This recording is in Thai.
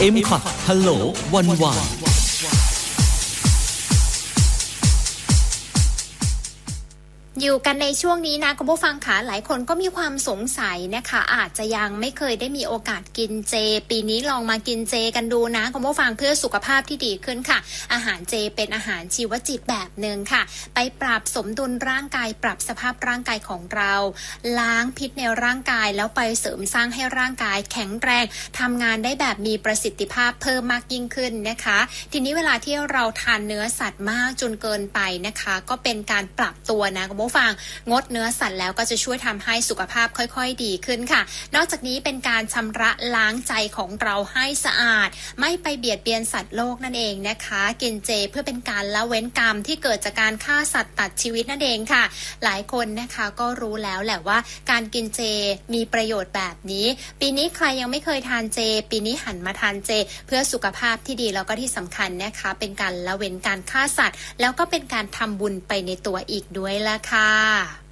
M-Cut ฮัลโหลวันวานอยู่กันในช่วงนี้นะคุณผู้ฟังคะหลายคนก็มีความสงสัยนะคะอาจจะยังไม่เคยได้มีโอกาสกินเจปีนี้ลองมากินเจกันดูนะคุณผู้ฟังเพื่อสุขภาพที่ดีขึ้นค่ะอาหารเจเป็นอาหารชีวจิตแบบหนึ่งค่ะไปปรับสมดุลร่างกายปรับสภาพร่างกายของเราล้างพิษในร่างกายแล้วไปเสริมสร้างให้ร่างกายแข็งแรงทำงานได้แบบมีประสิทธิภาพเพิ่มมากยิ่งขึ้นนะคะทีนี้เวลาที่เราทานเนื้อสัตว์มากจนเกินไปนะคะก็เป็นการปรับตัวนะคุณผู้ฟังงดเนื้อสัตว์แล้วก็จะช่วยทำให้สุขภาพค่อยๆดีขึ้นค่ะนอกจากนี้เป็นการชำระล้างใจของเราให้สะอาดไม่ไปเบียดเบียนสัตว์โลกนั่นเองนะคะกินเจเพื่อเป็นการละเว้นกรรมที่เกิดจากการฆ่าสัตว์ตัดชีวิตนั่นเองค่ะหลายคนนะคะก็รู้แล้วแหละว่าการกินเจมีประโยชน์แบบนี้ปีนี้ใครยังไม่เคยทานเจปีนี้หันมาทานเจเพื่อสุขภาพที่ดีแล้วก็ที่สำคัญนะคะเป็นการละเว้นการฆ่าสัตว์แล้วก็เป็นการทำบุญไปในตัวอีกด้วยล่ะค่ะ